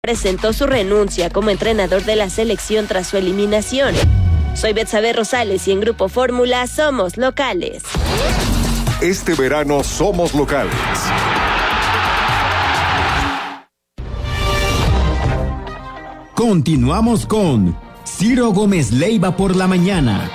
presentó su renuncia como entrenador de la selección tras su eliminación. Soy Betsabe Rosales y en Grupo Fórmula somos locales. Este verano somos locales. Continuamos con Ciro Gómez Leiva por la mañana.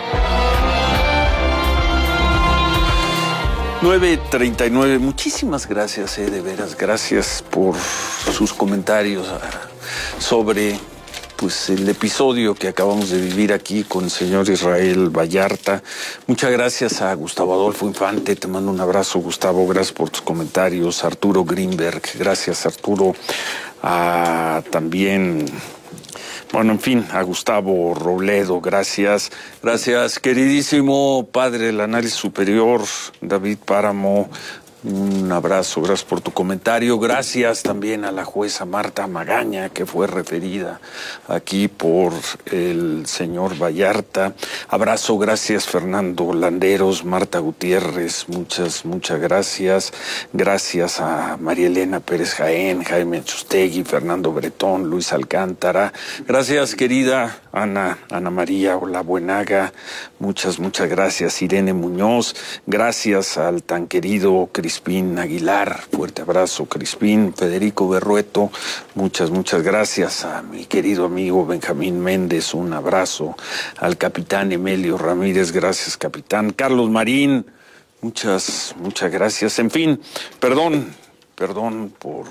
9:39. Muchísimas gracias, de veras. Gracias por sus comentarios sobre el episodio que acabamos de vivir aquí con el señor Israel Vallarta. Muchas gracias a Gustavo Adolfo Infante. Te mando un abrazo, Gustavo. Gracias por tus comentarios. Arturo Greenberg. Gracias, Arturo. También... Bueno, en fin, a Gustavo Robledo, gracias. Gracias, queridísimo padre del análisis superior, David Páramo. Un abrazo, gracias por tu comentario. Gracias también a la jueza Marta Magaña, que fue referida aquí por el señor Vallarta. Abrazo, gracias Fernando Landeros, Marta Gutiérrez, muchas gracias. Gracias a María Elena Pérez Jaén, Jaime Chustegui, Fernando Bretón, Luis Alcántara. Gracias, querida Ana María Olabuenaga. Muchas gracias, Irene Muñoz. Gracias al tan querido Crispín Aguilar, fuerte abrazo, Crispín. Federico Berrueto, muchas gracias. A mi querido amigo Benjamín Méndez, un abrazo. Al capitán Emilio Ramírez, gracias, capitán. Carlos Marín, muchas gracias. En fin, perdón por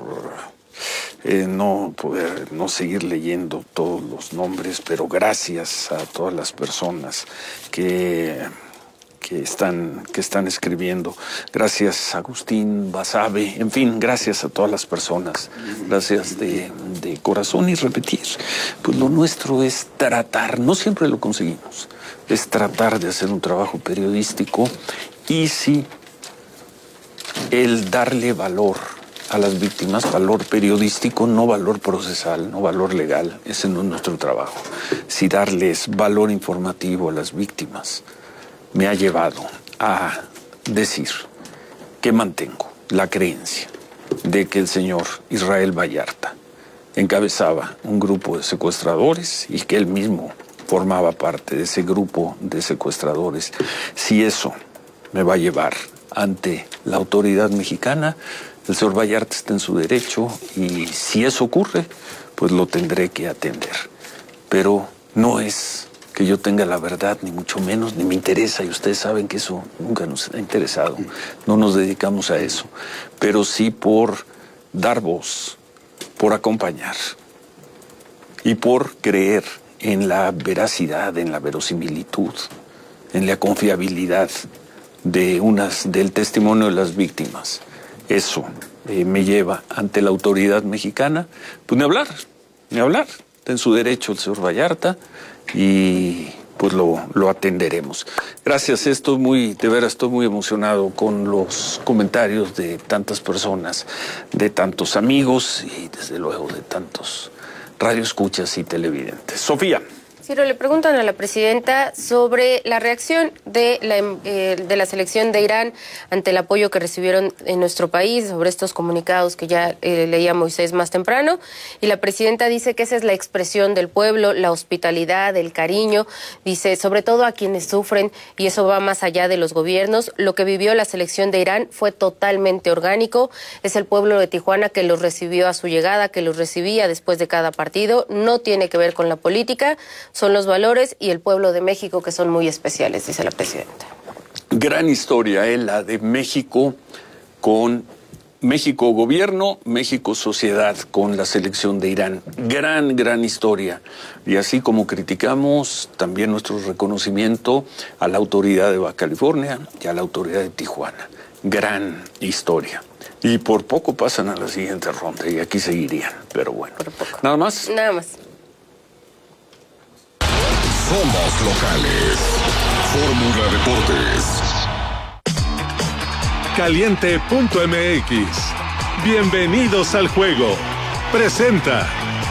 no seguir leyendo todos los nombres, pero gracias a todas las personas que están escribiendo. Gracias, Agustín Basabe. En fin, gracias a todas las personas. Gracias de corazón. Y repetir, pues lo nuestro es tratar, no siempre lo conseguimos, es tratar de hacer un trabajo periodístico y sí, el darle valor a las víctimas, valor periodístico, no valor procesal, no valor legal. Ese no es nuestro trabajo. Si darles valor informativo a las víctimas me ha llevado a decir que mantengo la creencia de que el señor Israel Vallarta encabezaba un grupo de secuestradores y que él mismo formaba parte de ese grupo de secuestradores. Si eso me va a llevar ante la autoridad mexicana, el señor Vallarta está en su derecho y si eso ocurre, pues lo tendré que atender. Pero no es que yo tenga la verdad, ni mucho menos, ni me interesa, y ustedes saben que eso nunca nos ha interesado, no nos dedicamos a eso, pero sí por dar voz, por acompañar y por creer en la veracidad, en la verosimilitud, en la confiabilidad del testimonio de las víctimas. Eso me lleva ante la autoridad mexicana, pues ni hablar, está en su derecho el señor Vallarta, y pues lo atenderemos. Gracias, de veras estoy muy emocionado con los comentarios de tantas personas, de tantos amigos y desde luego de tantos radioescuchas y televidentes. Sofía. Ciro, le preguntan a la presidenta sobre la reacción de la selección de Irán ante el apoyo que recibieron en nuestro país, sobre estos comunicados que ya leía Moisés más temprano, y la presidenta dice que esa es la expresión del pueblo, la hospitalidad, el cariño, dice, sobre todo a quienes sufren, y eso va más allá de los gobiernos. Lo que vivió la selección de Irán fue totalmente orgánico, es el pueblo de Tijuana que los recibió a su llegada, que los recibía después de cada partido, no tiene que ver con la política, son los valores y el pueblo de México que son muy especiales, dice la presidenta. Gran historia, la de México con México gobierno, México sociedad con la selección de Irán. Gran historia. Y así como criticamos, también nuestro reconocimiento a la autoridad de Baja California y a la autoridad de Tijuana. Gran historia. Y por poco pasan a la siguiente ronda y aquí seguirían, pero bueno. Por poco. ¿Nada más? Nada más. Somos locales. Fórmula Deportes. Caliente.mx. Bienvenidos al juego. Presenta.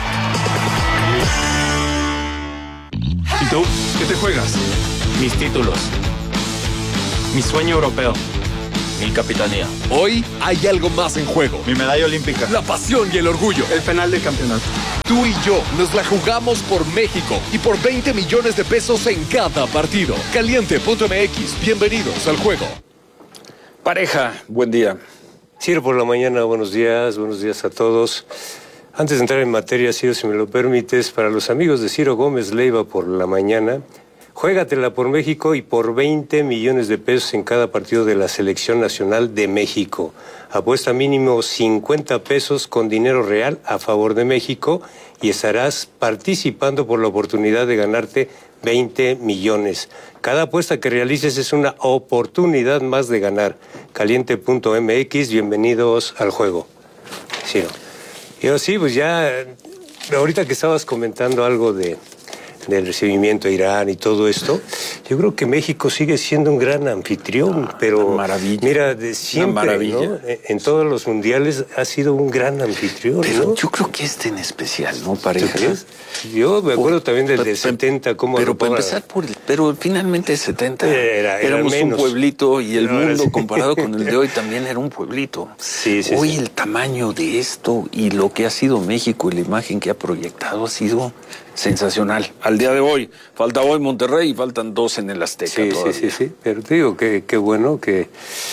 ¿Y tú? ¿Qué te juegas? Mis títulos. Mi sueño europeo. Mi capitanía. Hoy hay algo más en juego. Mi medalla olímpica. La pasión y el orgullo. El penal de campeonato. Tú y yo nos la jugamos por México y por 20 millones de pesos en cada partido. Caliente.mx, bienvenidos al juego. Pareja, buen día. Ciro por la mañana, buenos días a todos. Antes de entrar en materia, Ciro, si me lo permites, para los amigos de Ciro Gómez Leiva por la mañana, juégatela por México y por 20 millones de pesos en cada partido de la Selección Nacional de México. Apuesta mínimo 50 pesos con dinero real a favor de México y estarás participando por la oportunidad de ganarte 20 millones. Cada apuesta que realices es una oportunidad más de ganar. Caliente.mx, bienvenidos al juego. Ciro. Yo sí, pues ya, ahorita que estabas comentando algo del recibimiento a Irán y todo esto, yo creo que México sigue siendo un gran anfitrión, pero maravilla. Mira, de siempre, ¿no? En todos los mundiales ha sido un gran anfitrión, pero ¿no? yo creo que en especial, ¿no, pareja? Yo me acuerdo también del 70, cómo... Pero para empezar pero finalmente el 70 éramos menos. Un pueblito y el mundo comparado con el de hoy también era un pueblito. Sí, hoy el tamaño de esto y lo que ha sido México y la imagen que ha proyectado ha sido sensacional. Al día de hoy, falta hoy Monterrey y faltan 2 en el Azteca. Sí, pero te digo que bueno que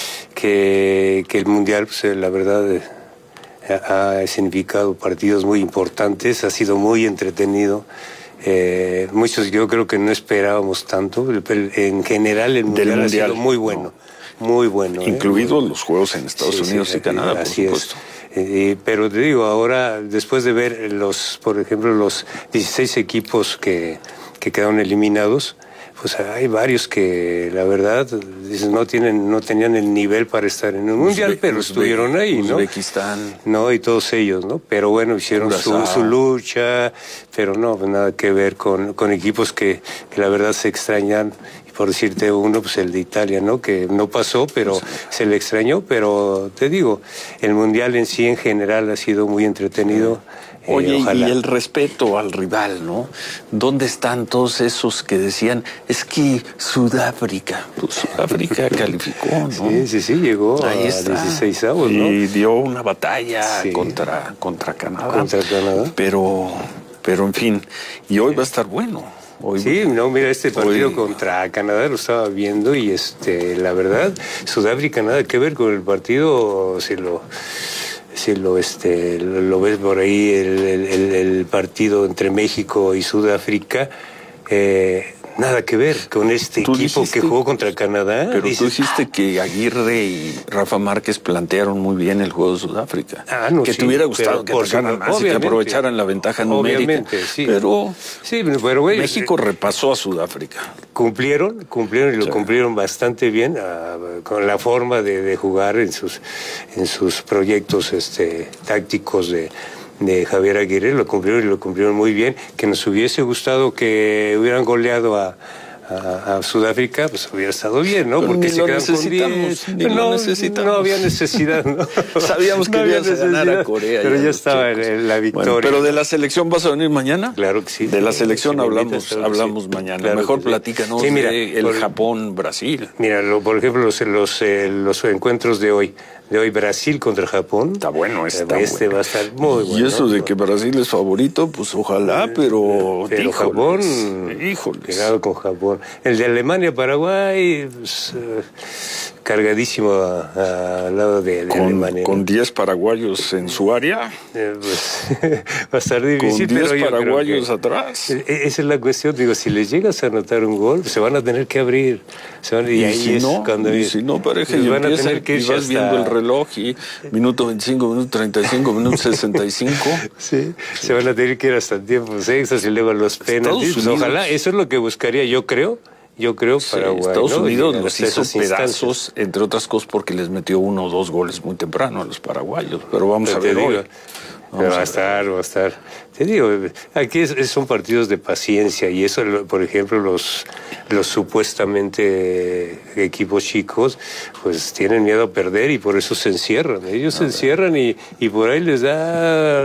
el Mundial, pues, la verdad, ha significado partidos muy importantes, ha sido muy entretenido. Muchos yo creo que no esperábamos tanto. En general el Mundial ha sido muy bueno, muy bueno. Incluidos los juegos en Estados Unidos y Canadá, por supuesto. Pero te digo, ahora, después de ver por ejemplo, los 16 equipos que quedaron eliminados, pues hay varios que, la verdad, no tenían el nivel para estar en un mundial, pero estuvieron ahí, ¿no? Uzbekistán. No, y todos ellos, ¿no? Pero bueno, hicieron su lucha, pero no, nada que ver con equipos que la verdad se extrañan. Por decirte uno, pues el de Italia, ¿no? Que no pasó, pero se le extrañó, pero te digo, el mundial en sí, en general, ha sido muy entretenido. Oye, ojalá. Y el respeto al rival, ¿no? ¿Dónde están todos esos que decían, es que Sudáfrica? Pues Sudáfrica calificó, ¿no? Sí, llegó ahí a 16avos, ¿no? Y dio una batalla contra Canadá. Contra Canadá. Pero en fin, y hoy va a estar bueno. Mira, este partido contra Canadá lo estaba viendo y la verdad, Sudáfrica nada que ver con el partido, si lo ves por ahí, el partido entre México y Sudáfrica, nada que ver con este equipo que jugó contra Canadá. Pero tú dijiste que Aguirre y Rafa Márquez plantearon muy bien el juego de Sudáfrica. Que te hubiera gustado que atacaran más y que aprovecharan la ventaja numérica. Sí. Pero güey, México repasó a Sudáfrica. Cumplieron y lo cumplieron bastante bien con la forma de jugar en sus proyectos tácticos de Javier Aguirre. Lo cumplieron muy bien. Que nos hubiese gustado que hubieran goleado a Sudáfrica, pues hubiera estado bien, ¿no? Pero porque se quedaron con 10. No había necesidad, ¿no? Sabíamos que ibas a ganar a Corea. Pero ya estaba la victoria. Bueno, pero de la selección vas a venir mañana. Claro que sí. De la selección hablamos mañana. Claro, mejor platícanos el Japón-Brasil. Mira, por ejemplo, los encuentros de hoy. Brasil contra Japón. Está bueno, va a estar muy bueno. Y eso de que Brasil es favorito, pues ojalá, pero Japón, híjoles. Pegado con Japón. El de Alemania-Paraguay, pues, cargadísimo al lado de Alemania. Con 10 paraguayos en su área. Pues, va a estar difícil. Con 10 pero paraguayos atrás. Esa es la cuestión. Digo, si les llegas a anotar un gol, se van a tener que abrir. Y si no, pareja, y van a tener que y vas viendo el reloj y minuto 25, minuto 35, minuto 65. Sí, se van a tener que ir hasta tiempos extras y luego los penaltis. Pues ojalá, eso es lo que buscaría, yo creo Paraguay. Estados Unidos los hizo pedazos, entre otras cosas porque les metió 1 o 2 goles muy temprano a los paraguayos. Pero vamos a ver hoy. Va a estar. Te digo, aquí son partidos de paciencia y eso, por ejemplo, los supuestamente equipos chicos, pues tienen miedo a perder y por eso se encierran. Ellos se encierran y por ahí les da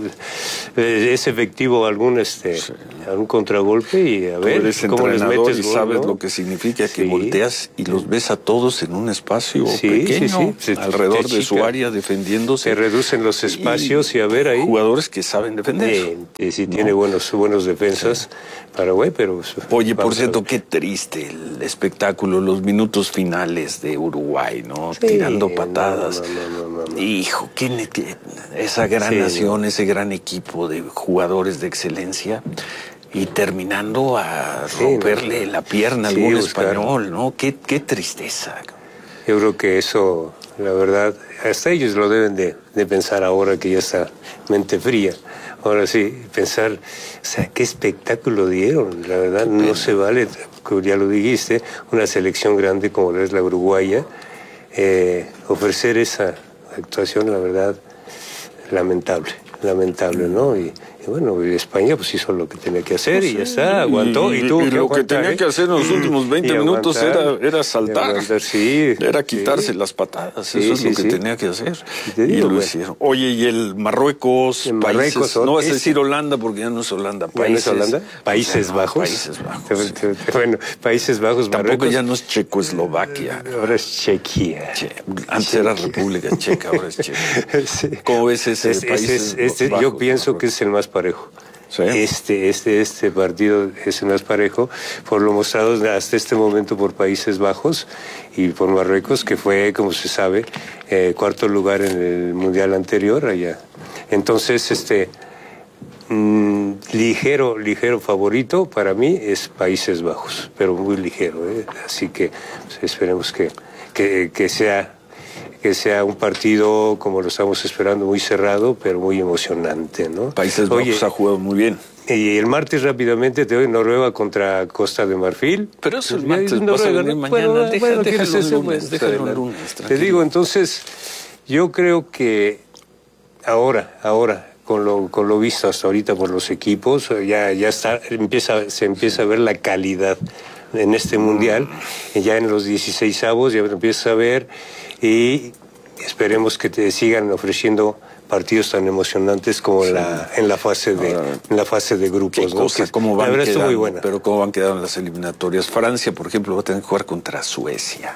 es efectivo algún contragolpe y a ver cómo les metes y gol, sabes, ¿no? ¿no? Lo que significa que volteas y los ves a todos en un espacio pequeño, alrededor de su área defendiéndose. Se reducen los espacios y a ver ahí. Jugadores que saben defender. Sí, tiene buenos defensas Paraguay, pero... Oye, por cierto, qué triste el espectáculo, los minutos finales de Uruguay, ¿no? Sí, tirando patadas. No. Hijo, esa gran nación, ese gran equipo de jugadores de excelencia y terminando a romperle la pierna a algún español, ¿no? Qué tristeza. Yo creo que eso, la verdad, hasta ellos lo deben de pensar ahora que ya está mente fría. Ahora sí, pensar, o sea, qué espectáculo dieron, la verdad, no se vale, como ya lo dijiste, una selección grande como es la uruguaya, ofrecer esa actuación, la verdad, lamentable, ¿no? Y bueno, España pues hizo lo que tenía que hacer y ya está, aguantó. Y lo que tenía que hacer en los últimos 20 minutos era saltar, era quitarse las patadas, eso es lo que tenía que hacer. Y lo hicieron. Oye, y el Marruecos, Países, no vas a decir Holanda porque ya no es Holanda. Países, ¿no es Holanda? Países Bajos. Países Bajos. Bueno, Países Bajos, tampoco Marruecos. Ya no es Checoslovaquia. Ahora es Chequia. Antes era República Checa, ahora es Chequia. Sí. ¿Cómo ves ese Países Bajos? Yo pienso que es el más parejo. ¿Sí? Este partido es el más parejo por lo mostrado hasta este momento por Países Bajos y por Marruecos, que fue, como se sabe, cuarto lugar en el mundial anterior allá. Entonces, ligero favorito para mí es Países Bajos, pero muy ligero, así que pues, esperemos que sea un partido, como lo estamos esperando, muy cerrado, pero muy emocionante, ¿no? Países Bajos ha jugado muy bien. Y el martes rápidamente te doy Noruega contra Costa de Marfil. Pero eso el martes vas a venir mañana. Déjalo el lunes. Te digo, entonces, yo creo que ahora, con lo visto hasta ahorita por los equipos, ya se empieza a ver la calidad en este mundial. Ya en los 16avos ya empiezas a ver. Y esperemos que te sigan ofreciendo partidos tan emocionantes como en la fase de grupos. ¿No? ¿Cómo van quedando? Muy buena. Pero cómo van quedando las eliminatorias. Francia, por ejemplo, va a tener que jugar contra Suecia.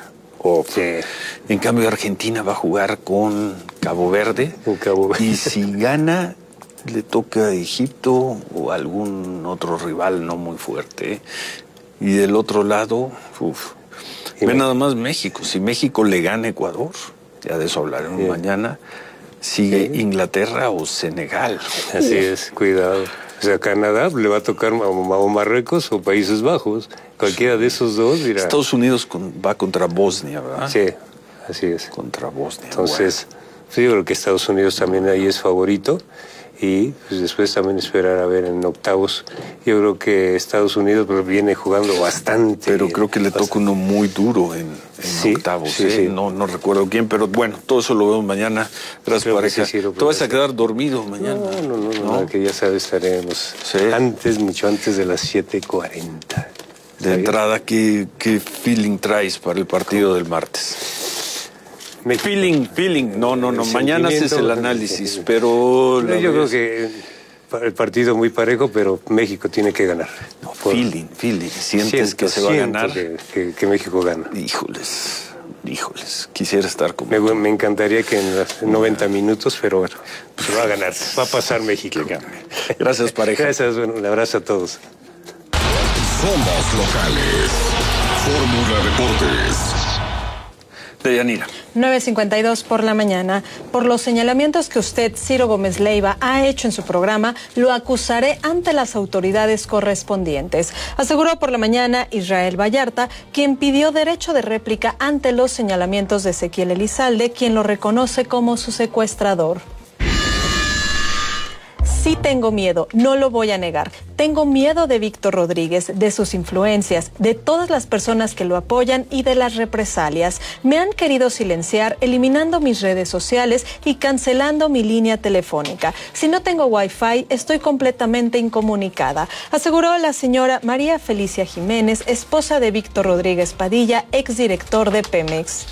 En cambio, Argentina va a jugar con Cabo Verde. Y si gana, le toca a Egipto o algún otro rival no muy fuerte. Y del otro lado, ve nada más México. Si México le gana a Ecuador, ya de eso hablaremos mañana, sigue Inglaterra o Senegal. Así es, cuidado. O sea, Canadá le va a tocar o Marruecos o Países Bajos. Cualquiera de esos dos dirá. Estados Unidos va contra Bosnia, ¿verdad? Sí, así es. Contra Bosnia. Entonces, sí, yo creo que Estados Unidos también ahí es favorito. Y pues después también esperar a ver en octavos. Yo creo que Estados Unidos viene jugando bastante. Pero creo que le toca uno muy duro en octavos. Sí. No recuerdo quién, pero bueno, todo eso lo vemos mañana. Gracias, creo pareja. ¿Tú vas a quedar dormido mañana? No, que ya sabes, estaremos mucho antes de las 7:40. De entrada, ¿qué feeling traes para el partido del martes? Feeling. No. Mañana haces el análisis, pero... yo creo que el partido muy parejo, pero México tiene que ganar. Feeling. ¿Sientes que se va a ganar? Que México gana. Híjoles. Quisiera estar como... Me encantaría que en los 90 minutos, pero bueno, se va a ganar. Va a pasar México. Gracias, pareja. Gracias, un abrazo a todos. Somos locales. Fórmula Deportes. Deyanira. 9:52 por la mañana. Por los señalamientos que usted, Ciro Gómez Leiva, ha hecho en su programa, lo acusaré ante las autoridades correspondientes. Aseguró por la mañana Israel Vallarta, quien pidió derecho de réplica ante los señalamientos de Ezequiel Elizalde, quien lo reconoce como su secuestrador. Sí tengo miedo, no lo voy a negar. Tengo miedo de Víctor Rodríguez, de sus influencias, de todas las personas que lo apoyan y de las represalias. Me han querido silenciar, eliminando mis redes sociales y cancelando mi línea telefónica. Si no tengo Wi-Fi, estoy completamente incomunicada, aseguró la señora María Felicia Jiménez, esposa de Víctor Rodríguez Padilla, exdirector de Pemex.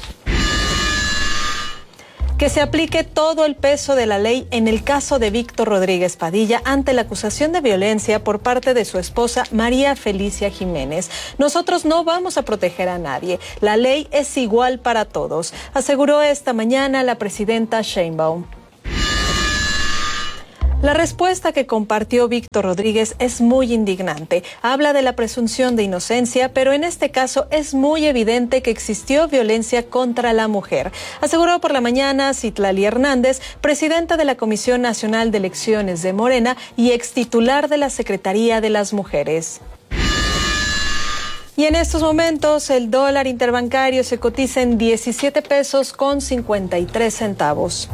Que se aplique todo el peso de la ley en el caso de Víctor Rodríguez Padilla ante la acusación de violencia por parte de su esposa María Felicia Jiménez. Nosotros no vamos a proteger a nadie. La ley es igual para todos, aseguró esta mañana la presidenta Sheinbaum. La respuesta que compartió Víctor Rodríguez es muy indignante. Habla de la presunción de inocencia, pero en este caso es muy evidente que existió violencia contra la mujer. Aseguró por la mañana Citlali Hernández, presidenta de la Comisión Nacional de Elecciones de Morena y extitular de la Secretaría de las Mujeres. Y en estos momentos el dólar interbancario se cotiza en 17 pesos con 53 centavos.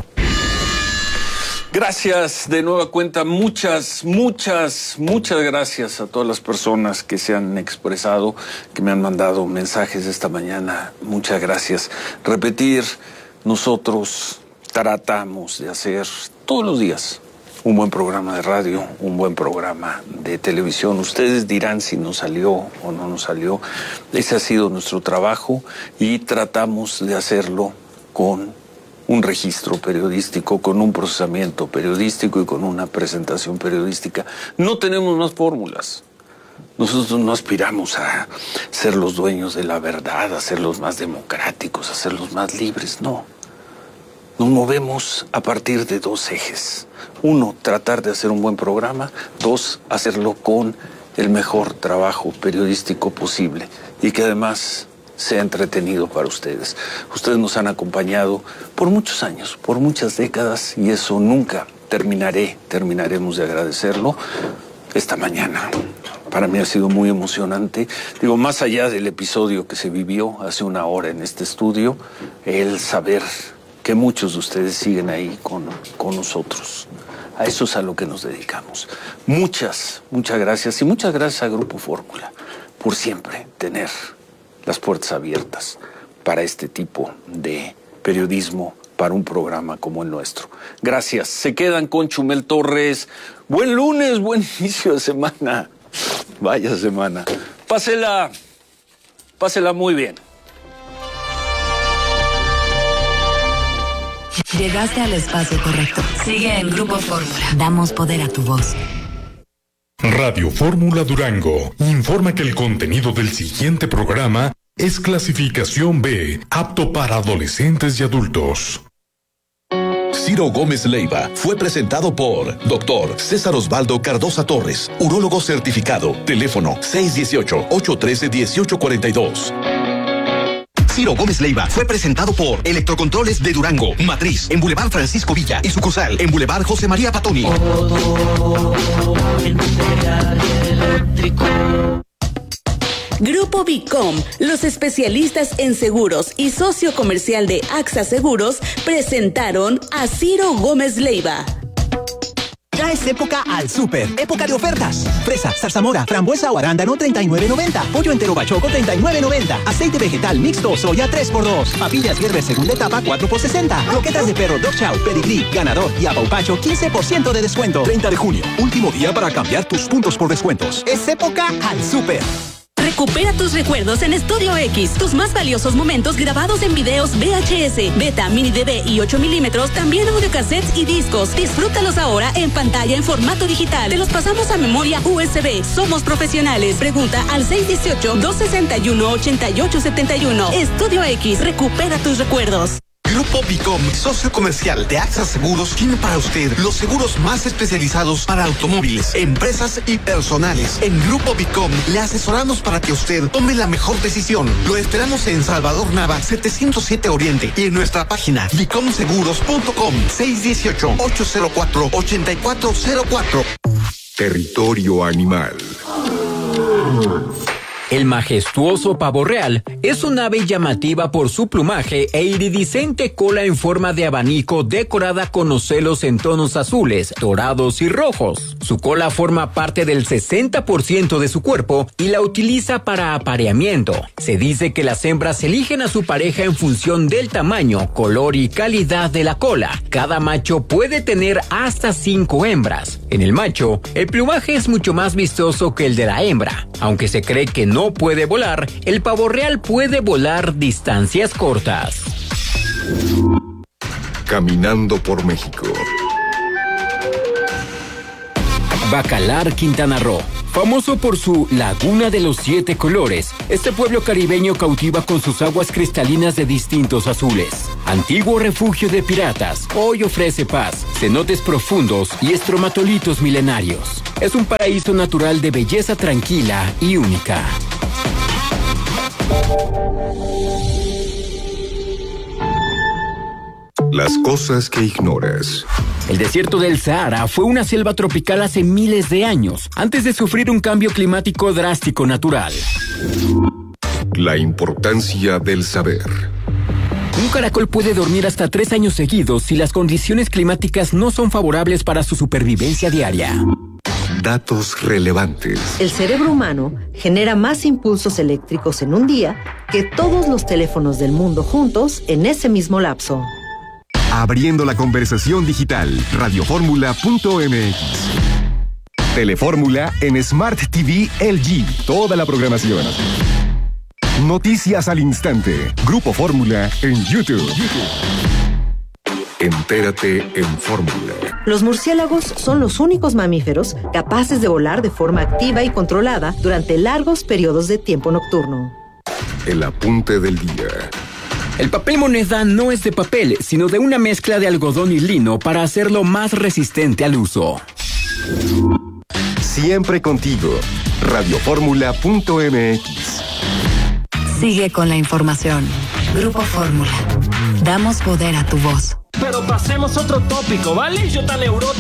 Gracias de nueva cuenta, muchas gracias a todas las personas que se han expresado, que me han mandado mensajes esta mañana. Muchas gracias. Repetir, nosotros tratamos de hacer todos los días un buen programa de radio, un buen programa de televisión. Ustedes dirán si nos salió o no nos salió. Ese ha sido nuestro trabajo y tratamos de hacerlo con un registro periodístico, con un procesamiento periodístico y con una presentación periodística. No tenemos más fórmulas. Nosotros no aspiramos a ser los dueños de la verdad, a ser los más democráticos, a ser los más libres, no. Nos movemos a partir de dos ejes. Uno, tratar de hacer un buen programa. Dos, hacerlo con el mejor trabajo periodístico posible y que además sea entretenido para ustedes. Ustedes nos han acompañado por muchos años, por muchas décadas, y eso nunca terminaremos de agradecerlo. Esta mañana para mí ha sido muy emocionante. Digo, más allá del episodio que se vivió hace una hora en este estudio, el saber que muchos de ustedes siguen ahí con nosotros. A eso es a lo que nos dedicamos. Muchas gracias, y muchas gracias a Grupo Fórmula por siempre tener las puertas abiertas para este tipo de periodismo, para un programa como el nuestro. Gracias. Se quedan con Chumel Torres. Buen lunes, buen inicio de semana. Vaya semana. Pásela muy bien. Llegaste al espacio correcto. Sigue en Grupo Fórmula. Damos poder a tu voz. Radio Fórmula Durango informa que el contenido del siguiente programa es clasificación B, apto para adolescentes y adultos. Ciro Gómez Leiva fue presentado por Dr. César Osvaldo Cardosa Torres, urólogo certificado. Teléfono 618-813-1842. Ciro Gómez Leiva fue presentado por Electrocontroles de Durango, matriz en Boulevard Francisco Villa y sucursal en Boulevard José María Patoni. Grupo Bicom, los especialistas en seguros y socio comercial de AXA Seguros, presentaron a Ciro Gómez Leiva. Ya es época al súper, época de ofertas. Fresa, zarzamora, frambuesa o arándano 39.90. Pollo entero bachoco 39.90. Aceite vegetal mixto soya 3x2. Papillas Gerber segunda etapa 4x60. Croquetas de perro Dog Chow, Pedigrí, Ganador y Apaupacho 15% de descuento. 30 de junio, último día para cambiar tus puntos por descuentos. Es época al súper. Recupera tus recuerdos en Estudio X. Tus más valiosos momentos grabados en videos VHS, Beta, Mini DV y 8 milímetros, también audiocassettes y discos. Disfrútalos ahora en pantalla en formato digital. Te los pasamos a memoria USB. Somos profesionales. Pregunta al 618-261-8871. Estudio X. Recupera tus recuerdos. Grupo Bicom, socio comercial de AXA Seguros, tiene para usted los seguros más especializados para automóviles, empresas y personales. En Grupo Bicom le asesoramos para que usted tome la mejor decisión. Lo esperamos en Salvador Nava, 707 Oriente, y en nuestra página bicomseguros.com, 618-804-8404. Territorio animal. El majestuoso pavo real es un ave llamativa por su plumaje e iridiscente cola en forma de abanico decorada con ocelos en tonos azules, dorados y rojos. Su cola forma parte del 60% de su cuerpo y la utiliza para apareamiento. Se dice que las hembras eligen a su pareja en función del tamaño, color y calidad de la cola. Cada macho puede tener hasta 5 hembras. En el macho, el plumaje es mucho más vistoso que el de la hembra. Aunque se cree que no puede volar, el pavo real puede volar distancias cortas. Caminando por México. Bacalar, Quintana Roo. Famoso por su Laguna de los 7 colores, este pueblo caribeño cautiva con sus aguas cristalinas de distintos azules. Antiguo refugio de piratas, hoy ofrece paz, cenotes profundos y estromatolitos milenarios. Es un paraíso natural de belleza tranquila y única. Las cosas que ignoras. El desierto del Sahara fue una selva tropical hace miles de años, antes de sufrir un cambio climático drástico natural. La importancia del saber. Un caracol puede dormir hasta 3 años seguidos si las condiciones climáticas no son favorables para su supervivencia diaria. Datos relevantes. El cerebro humano genera más impulsos eléctricos en un día que todos los teléfonos del mundo juntos en ese mismo lapso. Abriendo la conversación digital, radioformula.mx. Telefórmula en Smart TV LG, toda la programación. Noticias al instante, Grupo Fórmula en YouTube. Entérate en Fórmula. Los murciélagos son los únicos mamíferos capaces de volar de forma activa y controlada durante largos periodos de tiempo nocturno. El apunte del día. El papel moneda no es de papel, sino de una mezcla de algodón y lino para hacerlo más resistente al uso. Siempre contigo, radioformula.mx. Sigue con la información. Grupo Fórmula. Damos poder a tu voz. Pero pasemos a otro tópico, ¿vale? Yo tan neurótico.